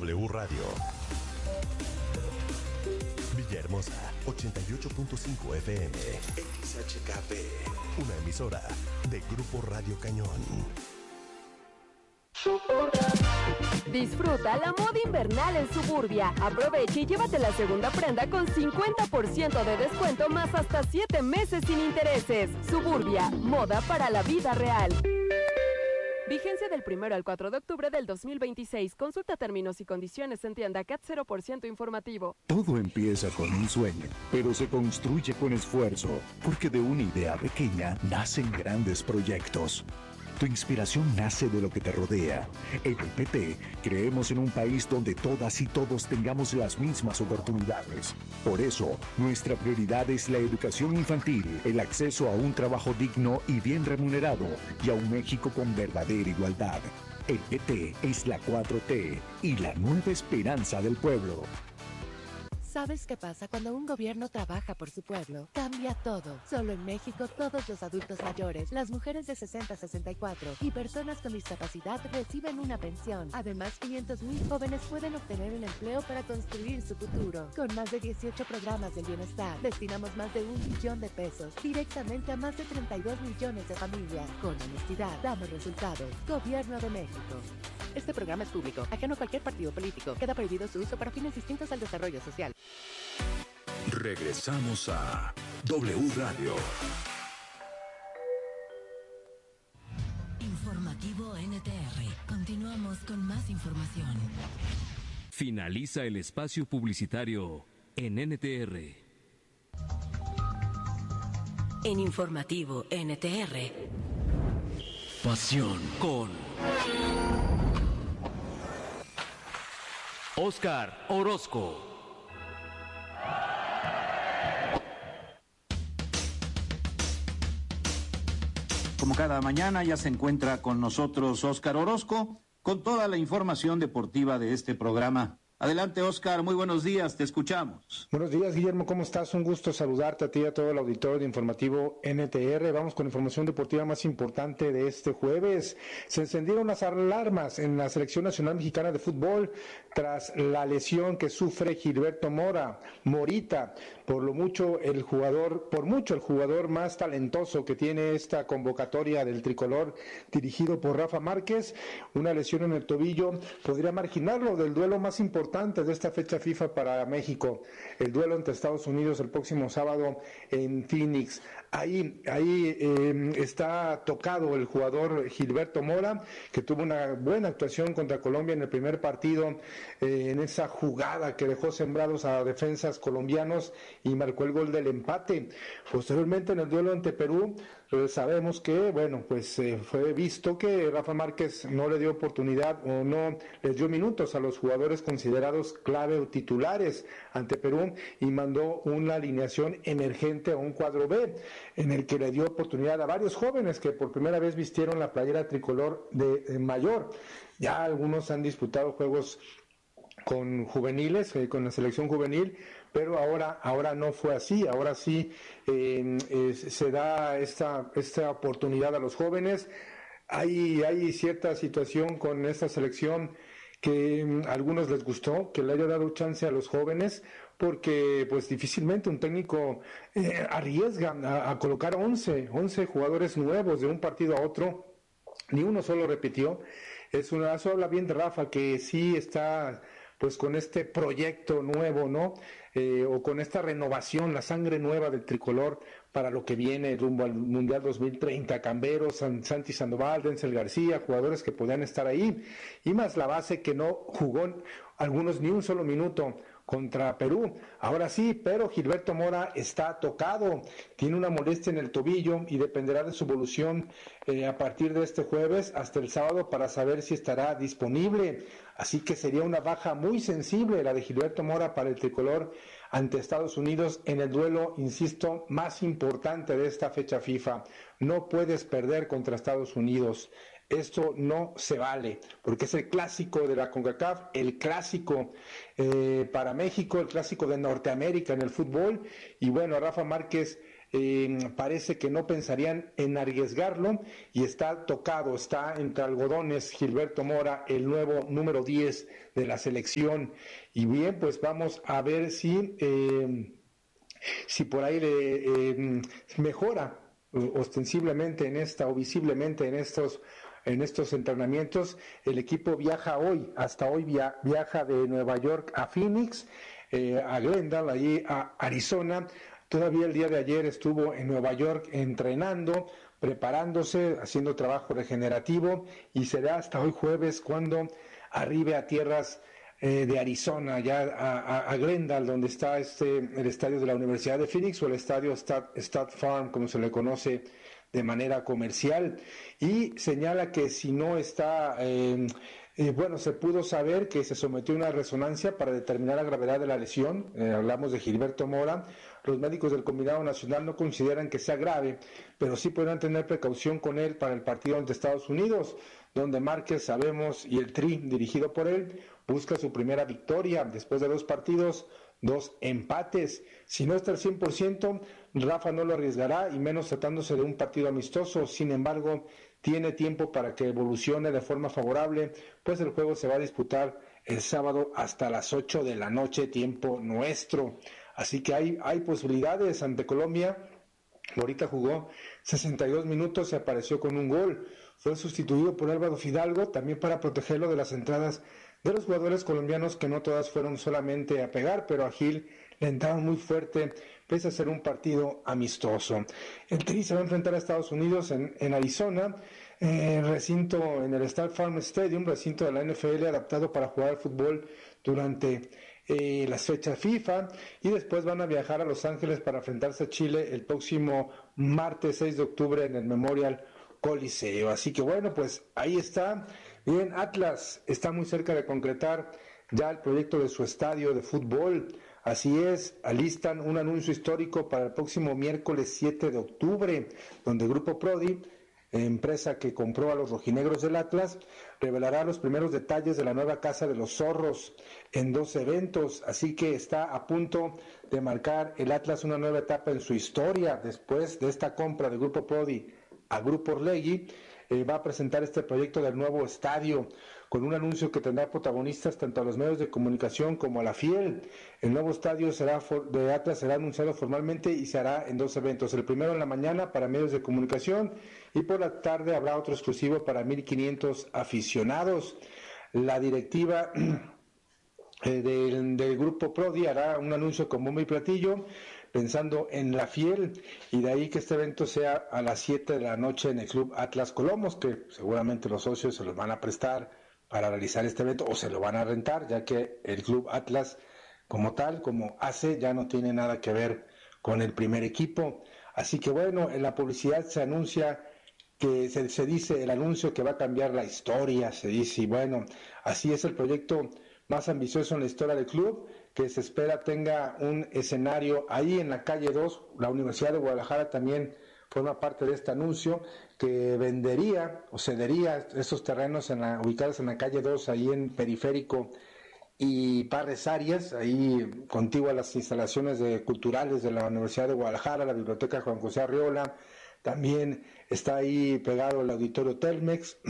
W Radio. Villahermosa, 88.5 FM. XHKP, una emisora de Grupo Radio Cañón. Disfruta la moda invernal en Suburbia. Aprovecha y llévate la segunda prenda con 50% de descuento más hasta 7 meses sin intereses. Suburbia, moda para la vida real. Vigencia del 1 al 4 de octubre del 2026. Consulta términos y condiciones en tienda CAT 0% informativo. Todo empieza con un sueño, pero se construye con esfuerzo, porque de una idea pequeña nacen grandes proyectos. Tu inspiración nace de lo que te rodea. En el PT creemos en un país donde todas y todos tengamos las mismas oportunidades. Por eso, nuestra prioridad es la educación infantil, el acceso a un trabajo digno y bien remunerado, y a un México con verdadera igualdad. El PT es la 4T y la nueva esperanza del pueblo. ¿Sabes qué pasa cuando un gobierno trabaja por su pueblo? Cambia todo. Solo en México todos los adultos mayores, las mujeres de 60 a 64 y personas con discapacidad reciben una pensión. Además, 500,000 jóvenes pueden obtener un empleo para construir su futuro. Con más de 18 programas del bienestar, destinamos más de 1 billón de pesos directamente a más de 32 millones de familias. Con honestidad, damos resultados. Gobierno de México. Este programa es público, ajeno a cualquier partido político. Queda prohibido su uso para fines distintos al desarrollo social. Regresamos a W Radio. Informativo NTR. Continuamos con más información. Finaliza el espacio publicitario en NTR. En Informativo NTR. Pasión con Óscar Orozco. Como cada mañana ya se encuentra con nosotros Óscar Orozco con toda la información deportiva de este programa. Adelante, Óscar, muy buenos días, te escuchamos. Buenos días, Guillermo, ¿cómo estás? Un gusto saludarte a ti y a todo el auditorio de Informativo NTR. Vamos con la información deportiva más importante de este jueves. Se encendieron las alarmas en la Selección Nacional Mexicana de Fútbol tras la lesión que sufre Gilberto Morita. Por mucho el jugador más talentoso que tiene esta convocatoria del tricolor dirigido por Rafa Márquez. Una lesión en el tobillo podría marginarlo del duelo más importante de esta fecha FIFA para México, el duelo entre Estados Unidos el próximo sábado en Phoenix. Ahí está tocado el jugador Gilberto Mora, que tuvo una buena actuación contra Colombia en el primer partido, en esa jugada que dejó sembrados a defensas colombianos y marcó el gol del empate. Posteriormente, en el duelo ante Perú, sabemos que, fue visto que Rafa Márquez no le dio oportunidad o no les dio minutos a los jugadores considerados clave o titulares ante Perú y mandó una alineación emergente a un cuadro B, en el que le dio oportunidad a varios jóvenes que por primera vez vistieron la playera tricolor de mayor. Ya algunos han disputado juegos con juveniles, con la selección juvenil, pero ahora no fue así. Ahora sí se da esta oportunidad a los jóvenes. Hay cierta situación con esta selección que a algunos les gustó, que le haya dado chance a los jóvenes, porque pues difícilmente un técnico arriesga a colocar 11 jugadores nuevos de un partido a otro. Ni uno solo repitió. Eso habla bien de Rafa, que sí está pues con este proyecto nuevo, ¿no? O con esta renovación, la sangre nueva del tricolor para lo que viene rumbo al Mundial 2030. Cambero, Santi Sandoval, Denzel García, jugadores que podían estar ahí, y más la base que no jugó algunos ni un solo minuto contra Perú. Ahora sí, pero Gilberto Mora está tocado, tiene una molestia en el tobillo y dependerá de su evolución a partir de este jueves hasta el sábado para saber si estará disponible. Así que sería una baja muy sensible la de Gilberto Mora para el tricolor ante Estados Unidos en el duelo, insisto, más importante de esta fecha FIFA. No puedes perder contra Estados Unidos. Esto no se vale, porque es el clásico de la CONCACAF, el clásico para México, el clásico de Norteamérica en el fútbol, y bueno, Rafa Márquez parece que no pensarían en arriesgarlo y está tocado, está entre algodones Gilberto Mora, el nuevo número 10 de la selección. Y bien, pues vamos a ver si por ahí mejora ostensiblemente visiblemente en estos entrenamientos. El equipo viaja hasta hoy viaja de Nueva York a Phoenix, a Glendale, allí a Arizona. Todavía el día de ayer estuvo en Nueva York entrenando, preparándose, haciendo trabajo regenerativo, y será hasta hoy jueves cuando arribe a tierras de Arizona, ya a Glendale, donde está el estadio de la Universidad de Phoenix, o el estadio State Farm, como se le conoce de manera comercial, y señala que si no está, se pudo saber que se sometió a una resonancia para determinar la gravedad de la lesión. Hablamos de Gilberto Mora. Los médicos del Combinado Nacional no consideran que sea grave, pero sí podrán tener precaución con él para el partido ante Estados Unidos, donde Márquez, sabemos, y el Tri, dirigido por él, busca su primera victoria después de 2 partidos, 2 empates. Si no está al 100%, Rafa no lo arriesgará, y menos tratándose de un partido amistoso. Sin embargo, tiene tiempo para que evolucione de forma favorable, pues el juego se va a disputar el sábado hasta las 8 de la noche, tiempo nuestro. Así que hay posibilidades ante Colombia. Ahorita jugó 62 minutos y apareció con un gol. Fue sustituido por Álvaro Fidalgo, también para protegerlo de las entradas de los jugadores colombianos, que no todas fueron solamente a pegar, pero a Gil le entraron muy fuerte, pese a ser un partido amistoso. El Tri se va a enfrentar a Estados Unidos en Arizona, recinto en el State Farm Stadium, recinto de la NFL adaptado para jugar al fútbol durante las fechas FIFA, y después van a viajar a Los Ángeles para enfrentarse a Chile el próximo martes 6 de octubre en el Memorial Coliseo. Así que bueno, pues ahí está. Bien, Atlas está muy cerca de concretar ya el proyecto de su estadio de fútbol. Así es, alistan un anuncio histórico para el próximo miércoles 7 de octubre, donde Grupo Prodi, empresa que compró a los rojinegros del Atlas, revelará los primeros detalles de la nueva Casa de los Zorros en 2 eventos. Así que está a punto de marcar el Atlas una nueva etapa en su historia. Después de esta compra de Grupo Prodi a Grupo Orlegui, va a presentar este proyecto del nuevo estadio, con un anuncio que tendrá protagonistas tanto a los medios de comunicación como a la Fiel. El nuevo estadio de Atlas será anunciado formalmente y se hará en 2 eventos. El primero en la mañana para medios de comunicación, y por la tarde habrá otro exclusivo para 1,500 aficionados. La directiva del Grupo Prodi hará un anuncio con bombo y platillo, pensando en la Fiel, y de ahí que este evento sea a las 7 de la noche en el Club Atlas Colomos, que seguramente los socios se los van a prestar para realizar este evento, o se lo van a rentar, ya que el Club Atlas como tal, como hace, ya no tiene nada que ver con el primer equipo. Así que bueno, en la publicidad se anuncia que se dice el anuncio que va a cambiar la historia, se dice, y bueno, así es el proyecto más ambicioso en la historia del club, que se espera tenga un escenario ahí en la calle 2. La Universidad de Guadalajara también forma parte de este anuncio, que vendería o cedería esos terrenos ubicados en la calle 2, ahí en Periférico y Parres Arias, ahí contiguo a las instalaciones culturales de la Universidad de Guadalajara, la Biblioteca Juan José Arriola. También está ahí pegado el Auditorio Telmex,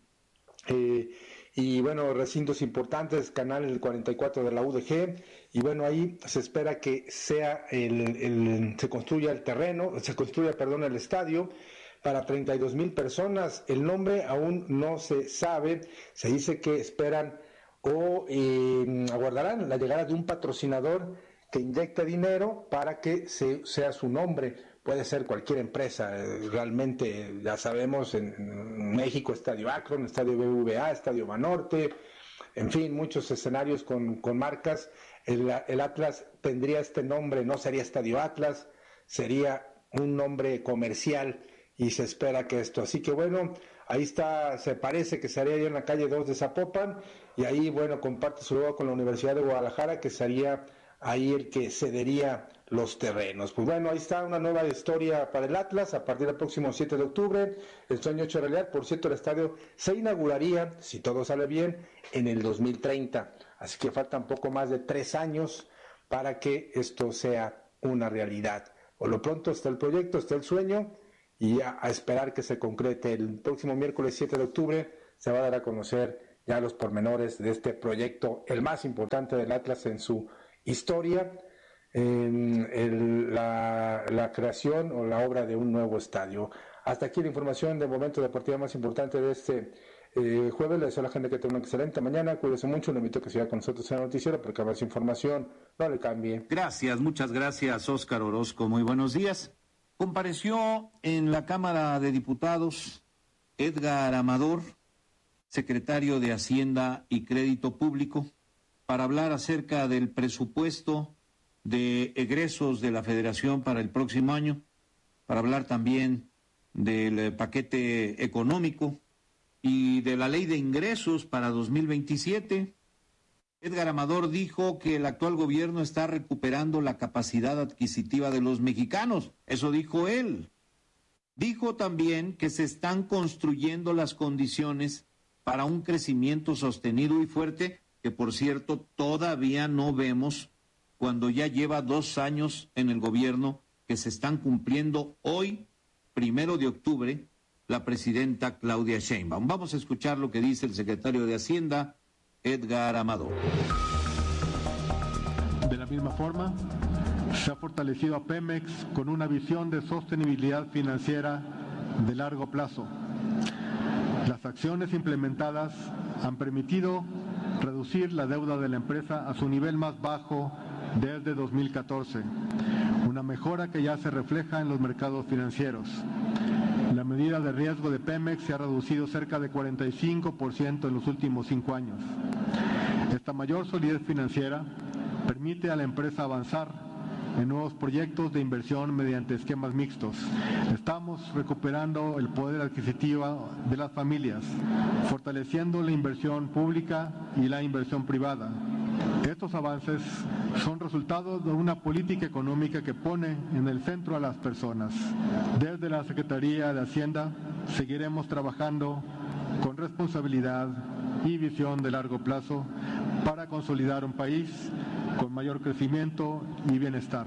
y bueno, recintos importantes, Canal 44 de la UDG, y bueno, ahí se espera que sea se construya el estadio para 32,000 personas. El nombre aún no se sabe, se dice que esperan aguardarán la llegada de un patrocinador que inyecte dinero para que sea su nombre. Puede ser cualquier empresa, realmente ya sabemos, en México Estadio Akron, Estadio BBVA, Estadio Banorte, en fin, muchos escenarios con marcas. El Atlas tendría este nombre, no sería Estadio Atlas, sería un nombre comercial, y se espera que así que bueno, ahí está, se parece que sería ahí en la calle 2 de Zapopan, y ahí bueno, comparte su lugar con la Universidad de Guadalajara, que sería ahí el que cedería los terrenos. Pues bueno, ahí está una nueva historia para el Atlas a partir del próximo 7 de octubre, el sueño hecho realidad. Por cierto, el estadio se inauguraría, si todo sale bien, en el 2030, así que faltan poco más de 3 años para que esto sea una realidad. Por lo pronto está el proyecto, está el sueño, y a esperar que se concrete. El próximo miércoles 7 de octubre se va a dar a conocer ya los pormenores de este proyecto, el más importante del Atlas en su historia, la creación o la obra de un nuevo estadio. Hasta aquí la información del momento deportivo más importante de este jueves. Le deseo a la gente que tenga una excelente mañana. Cuídese mucho. Le invito a que siga con nosotros en el noticiero porque más información no le cambie. Gracias, muchas gracias, Óscar Orozco. Muy buenos días. Compareció en la Cámara de Diputados Edgar Amador, secretario de Hacienda y Crédito Público, para hablar acerca del presupuesto de egresos de la Federación para el próximo año, para hablar también del paquete económico y de la ley de ingresos para 2027. Edgar Amador dijo que el actual gobierno está recuperando la capacidad adquisitiva de los mexicanos. Eso dijo él. Dijo también que se están construyendo las condiciones para un crecimiento sostenido y fuerte, que por cierto todavía no vemos cuando ya lleva 2 años en el gobierno, que se están cumpliendo hoy, 1 de octubre, la presidenta Claudia Sheinbaum. Vamos a escuchar lo que dice el secretario de Hacienda, Edgar Amador. De la misma forma, se ha fortalecido a Pemex con una visión de sostenibilidad financiera de largo plazo. Las acciones implementadas han permitido reducir la deuda de la empresa a su nivel más bajo desde 2014, una mejora que ya se refleja en los mercados financieros. La medida de riesgo de Pemex se ha reducido cerca de 45% en los últimos 5 años. Esta mayor solidez financiera permite a la empresa avanzar en nuevos proyectos de inversión mediante esquemas mixtos. Estamos recuperando el poder adquisitivo de las familias, fortaleciendo la inversión pública y la inversión privada. Estos avances son resultados de una política económica que pone en el centro a las personas. Desde la Secretaría de Hacienda seguiremos trabajando con responsabilidad y visión de largo plazo para consolidar un país con mayor crecimiento y bienestar.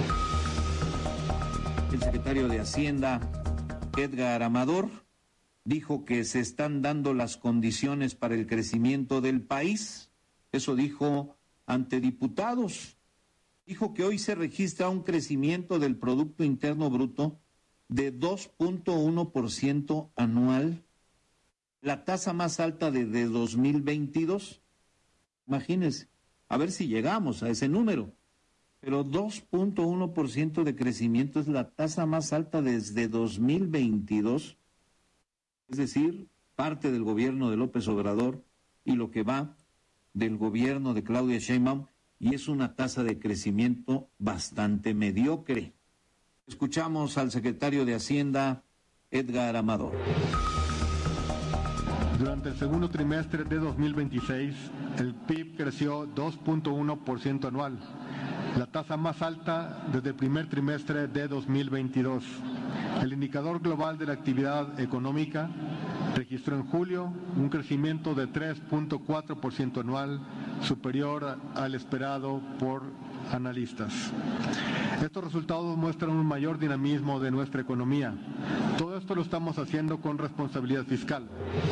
El secretario de Hacienda, Edgar Amador, dijo que se están dando las condiciones para el crecimiento del país. Eso dijo ante diputados. Dijo que hoy se registra un crecimiento del Producto Interno Bruto de 2.1% anual, la tasa más alta desde 2022. Imagínense, a ver si llegamos a ese número. Pero 2.1% de crecimiento es la tasa más alta desde 2022. Es decir, parte del gobierno de López Obrador y lo que va del gobierno de Claudia Sheinbaum, y es una tasa de crecimiento bastante mediocre. Escuchamos al secretario de Hacienda, Edgar Amador. Durante el segundo trimestre de 2026, el PIB creció 2.1% anual, la tasa más alta desde el primer trimestre de 2022. El indicador global de la actividad económica registró en julio un crecimiento de 3.4% anual, superior al esperado por analistas. Estos resultados muestran un mayor dinamismo de nuestra economía. Todo esto lo estamos haciendo con responsabilidad fiscal.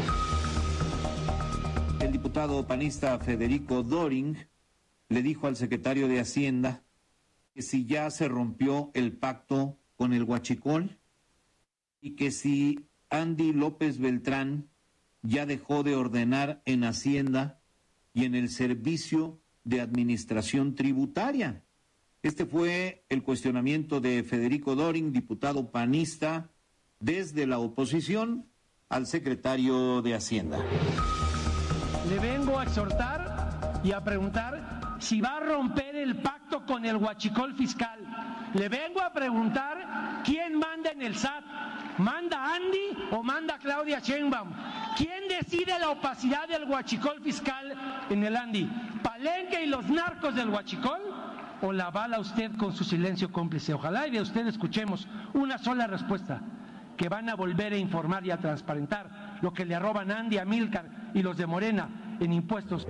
El diputado panista Federico Doring le dijo al secretario de Hacienda que si ya se rompió el pacto con el huachicol y que si Andy López Beltrán ya dejó de ordenar en Hacienda y en el Servicio de Administración Tributaria. Este fue el cuestionamiento de Federico Doring, diputado panista desde la oposición, al secretario de Hacienda. Le vengo a exhortar y a preguntar si va a romper el pacto con el huachicol fiscal. Le vengo a preguntar quién manda en el SAT. ¿Manda Andy o manda Claudia Sheinbaum? ¿Quién decide la opacidad del huachicol fiscal en el Andy? ¿Palenque y los narcos del huachicol? ¿O la avala usted con su silencio cómplice? Ojalá y de usted escuchemos una sola respuesta, que van a volver a informar y a transparentar lo que le roban Andy, Amílcar y los de Morena en impuestos.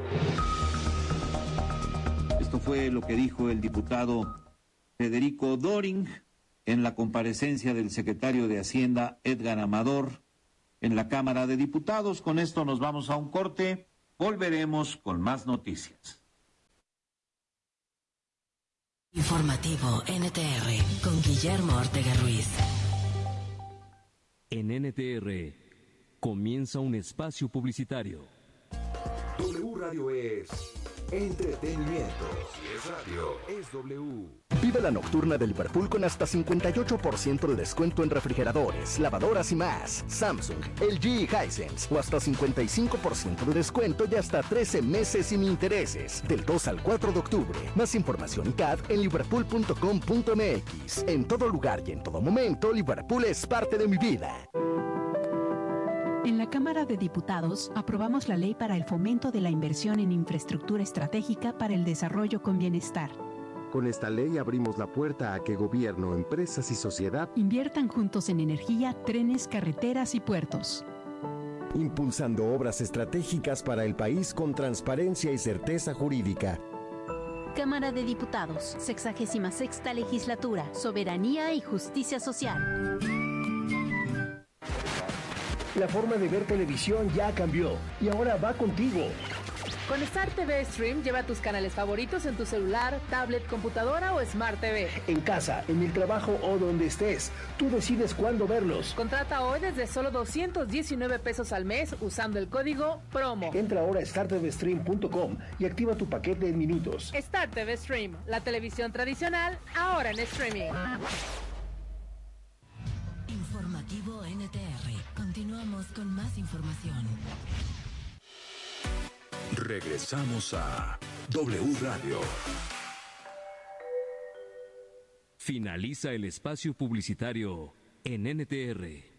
Esto fue lo que dijo el diputado Federico Doring en la comparecencia del secretario de Hacienda, Edgar Amador, en la Cámara de Diputados. Con esto nos vamos a un corte. Volveremos con más noticias. Informativo NTR con Guillermo Ortega Ruiz. En NTR comienza un espacio publicitario. W Radio es entretenimiento. Si es radio, es W. Vive la nocturna de Liverpool con hasta 58% de descuento en refrigeradores, lavadoras y más. Samsung, LG y Hisense. O hasta 55% de descuento y hasta 13 meses sin intereses. Del 2 al 4 de octubre. Más información y CAD en liverpool.com.mx. En todo lugar y en todo momento, Liverpool es parte de mi vida. En la Cámara de Diputados aprobamos la ley para el fomento de la inversión en infraestructura estratégica para el desarrollo con bienestar. Con esta ley abrimos la puerta a que gobierno, empresas y sociedad inviertan juntos en energía, trenes, carreteras y puertos. Impulsando obras estratégicas para el país con transparencia y certeza jurídica. Cámara de Diputados, 66ª Legislatura, Soberanía y Justicia Social. La forma de ver televisión ya cambió y ahora va contigo. Con Star TV Stream lleva tus canales favoritos en tu celular, tablet, computadora o Smart TV. En casa, en el trabajo o donde estés, tú decides cuándo verlos. Contrata hoy desde solo 219 pesos al mes usando el código PROMO. Entra ahora a startvstream.com y activa tu paquete en minutos. Star TV Stream, la televisión tradicional, ahora en streaming. Informativo NTR. Continuamos con más información. Regresamos a W Radio. Finaliza el espacio publicitario en NTR.